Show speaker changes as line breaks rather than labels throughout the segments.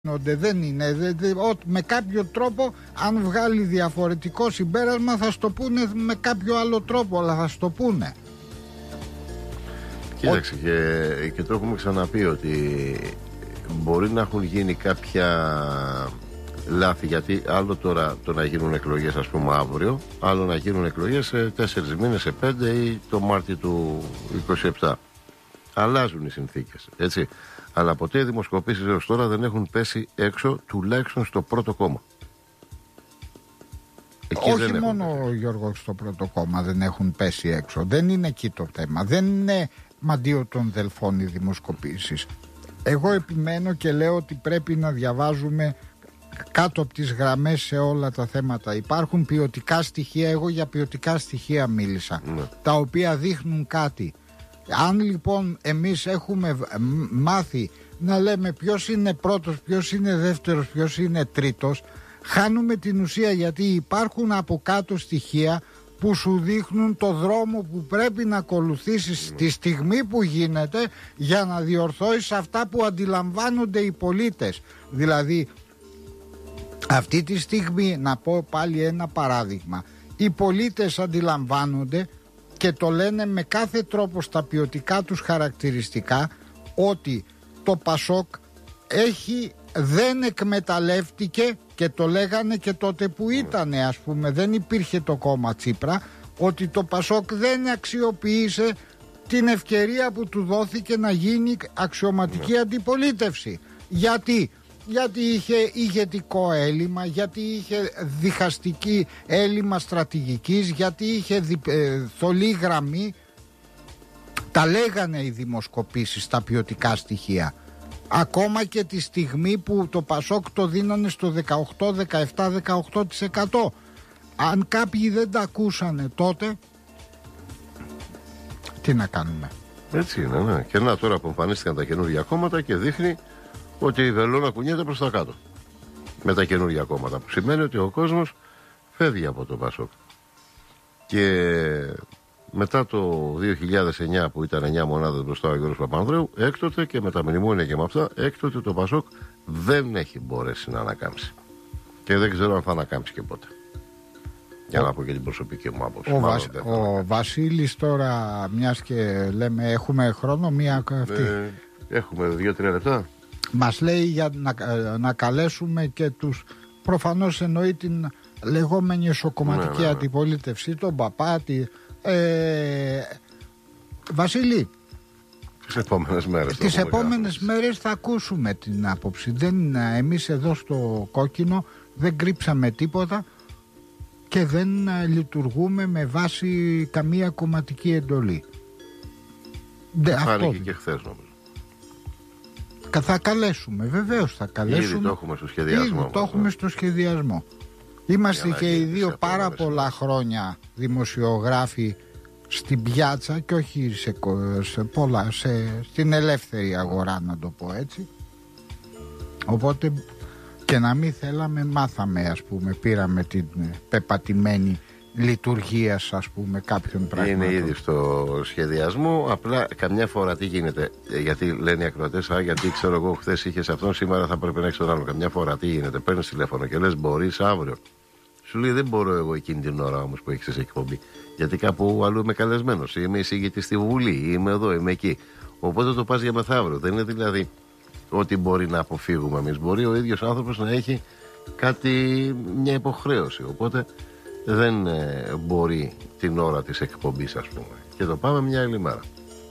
δεν είναι. Με κάποιο τρόπο, αν βγάλει διαφορετικό συμπέρασμα, θα στο πούνε με κάποιο άλλο τρόπο, αλλά θα στο πούνε.
Κοίταξε, και το έχουμε ξαναπεί ότι μπορεί να έχουν γίνει κάποια λάθη, γιατί άλλο τώρα το να γίνουν εκλογές, ας πούμε, αύριο, άλλο να γίνουν εκλογές σε 4 μήνες, σε 5 ή το Μάρτιο του 27. Αλλάζουν οι συνθήκες, έτσι. Αλλά ποτέ οι δημοσκοπήσεις έως τώρα δεν έχουν πέσει έξω, τουλάχιστον στο πρώτο κόμμα.
Εκεί όχι μόνο, Γιώργο, στο πρώτο κόμμα δεν έχουν πέσει έξω. Δεν είναι εκεί το θέμα. Δεν είναι μαντίο των δελφών οι δημοσκοπήσεις. Εγώ επιμένω και λέω ότι πρέπει να διαβάζουμε κάτω από τις γραμμές σε όλα τα θέματα. Υπάρχουν ποιοτικά στοιχεία, εγώ για ποιοτικά στοιχεία μίλησα, τα οποία δείχνουν κάτι. Αν λοιπόν εμείς έχουμε μάθει να λέμε ποιος είναι πρώτος, ποιος είναι δεύτερος, ποιος είναι τρίτος, χάνουμε την ουσία, γιατί υπάρχουν από κάτω στοιχεία που σου δείχνουν το δρόμο που πρέπει να ακολουθήσεις τη στιγμή που γίνεται για να διορθώσεις αυτά που αντιλαμβάνονται οι πολίτες. Δηλαδή αυτή τη στιγμή, να πω πάλι ένα παράδειγμα, οι πολίτες αντιλαμβάνονται και το λένε με κάθε τρόπο στα ποιοτικά τους χαρακτηριστικά ότι το Πασόκ δεν εκμεταλλεύτηκε, και το λέγανε και τότε που ήτανε, ας πούμε, δεν υπήρχε το κόμμα Τσίπρα, ότι το Πασόκ δεν αξιοποίησε την ευκαιρία που του δόθηκε να γίνει αξιωματική αντιπολίτευση. Γιατί είχε ηγετικό έλλειμμα, γιατί είχε διχαστική έλλειμμα στρατηγικής, γιατί είχε θολή γραμμή. Τα λέγανε οι δημοσκοπήσεις στα ποιοτικά στοιχεία. Ακόμα και τη στιγμή που το Πασόκ το δίνανε στο 18, 17, 18%. Αν κάποιοι δεν τα ακούσανε τότε, τι να κάνουμε.
Έτσι είναι, ναι. Και να, τώρα που εμφανίστηκαν τα καινούργια κόμματα και δείχνει ότι η βελόνα κουνιέται προς τα κάτω με τα καινούργια κόμματα, που σημαίνει ότι ο κόσμος φεύγει από το Πασόκ. Και μετά το 2009 που ήταν 9 μονάδες μπροστά ο Γιώργος Παπανδρέου, έκτοτε, και με τα μνημόνια και με αυτά, έκτοτε το Πασόκ δεν έχει μπορέσει να ανακάμψει. Και δεν ξέρω αν θα ανακάμψει και πότε. Για να πω και την προσωπική μου άποψη.
Ο Βασίλης τώρα, μιας και λέμε έχουμε χρόνο, μία αυτή.
Έχουμε 2-3 λεπτά.
Μας λέει για να καλέσουμε και τους, προφανώς εννοεί την λεγόμενη εσωκομματική αντιπολίτευση, τον Παπάτη. Βασίλη, τις επόμενες μέρες θα ακούσουμε την άποψη. Εμείς εδώ στο Κόκκινο δεν κρύψαμε τίποτα και δεν λειτουργούμε με βάση καμία κομματική εντολή.
Φάνηκε και χθες, νομίζω.
Θα καλέσουμε, βεβαίως θα καλέσουμε.
Ήδη το έχουμε στο σχεδιασμό.
Το έχουμε στο σχεδιασμό. Είμαστε και οι δύο πάρα πολλά χρόνια δημοσιογράφοι στην πιάτσα και όχι στην ελεύθερη αγορά, να το πω έτσι. Οπότε και να μην θέλαμε, μάθαμε, ας πούμε, πήραμε την πεπατημένη λειτουργία, ας πούμε, κάποιων πραγμάτων.
Είναι ήδη στο σχεδιασμό. Απλά καμιά φορά τι γίνεται, γιατί λένε οι ακροατές, γιατί ξέρω εγώ, χθες είχες αυτόν, σήμερα θα πρέπει να έχεις τον άλλο. Καμιά φορά τι γίνεται, παίρνεις τηλέφωνο και λες μπορείς αύριο. Σου λέει δεν μπορώ εγώ εκείνη την ώρα όμως που έχεις εκπομπή. Γιατί κάπου αλλού είμαι καλεσμένος. Είμαι εισηγητής στη Βουλή, είμαι εδώ, είμαι εκεί. Οπότε το πας για μεθαύριο. Δεν είναι δηλαδή ότι μπορεί να αποφύγουμε εμείς. Μπορεί ο ίδιος άνθρωπος να έχει μια υποχρέωση. Οπότε δεν μπορεί την ώρα της εκπομπής, ας πούμε. Και το πάμε μια άλλη μέρα.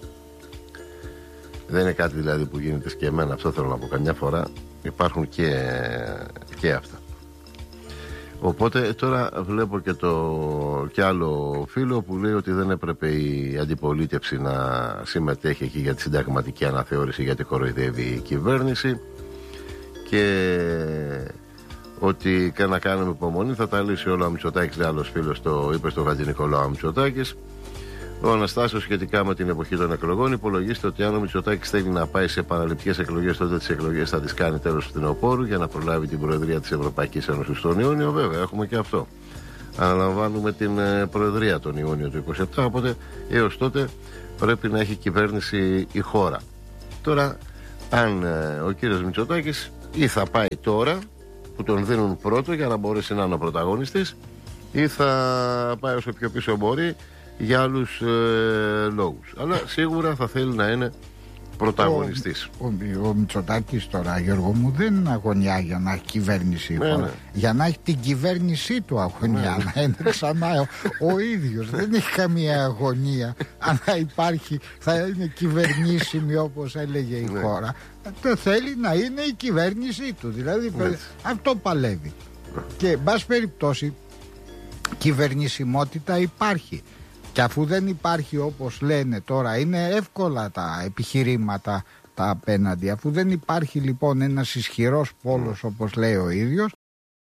Δεν είναι κάτι δηλαδή που γίνεται και εμένα. Αυτό θέλω να πω. Καμιά φορά υπάρχουν και αυτά. Οπότε τώρα βλέπω και άλλο φίλο που λέει ότι δεν έπρεπε η αντιπολίτευση να συμμετέχει εκεί για τη συνταγματική αναθεώρηση, γιατί κοροϊδεύει η κυβέρνηση, και ότι να κάνουμε υπομονή, θα τα λύσει όλα ο Μητσοτάκης. Λέει άλλος φίλος, το είπε στο Χατζηνικολάου ο Μητσοτάκης. Ο Αναστάσιος, σχετικά με την εποχή των εκλογών, υπολογίστε ότι αν ο Μητσοτάκης θέλει να πάει σε επαναληπτικές εκλογές, τότε τις εκλογές θα τις κάνει τέλος του φθινοπόρου για να προλάβει την Προεδρία της Ευρωπαϊκής Ένωσης στον Ιούνιο. Βέβαια, έχουμε και αυτό. Αναλαμβάνουμε την Προεδρία τον Ιούνιο του 2027, οπότε έως τότε πρέπει να έχει κυβέρνηση η χώρα. Τώρα, αν ο κύριος Μητσοτάκης ή θα πάει τώρα που τον δίνουν πρώτο για να μπορέσει να είναι ο πρωταγωνιστής, ή θα πάει όσο πιο πίσω μπορεί για άλλους λόγους. Αλλά σίγουρα θα θέλει να είναι πρωταγωνιστής.
Ο Μητσοτάκης τώρα, Γιώργο μου, δεν αγωνιά για να έχει κυβέρνηση η χώρα. Για να έχει την κυβέρνησή του αγωνιά, να είναι ξανά ο ίδιος. Δεν έχει καμία αγωνία. Αν υπάρχει, θα είναι κυβερνήσιμη, όπως έλεγε η χώρα. Το θέλει να είναι η κυβέρνησή του. Δηλαδή αυτό παλεύει. Και εν πάση περιπτώσει κυβερνησιμότητα υπάρχει. Και αφού δεν υπάρχει, όπως λένε τώρα, είναι εύκολα τα επιχειρήματα τα απέναντι. Αφού δεν υπάρχει λοιπόν ένας ισχυρός πόλος, όπως λέει ο ίδιος,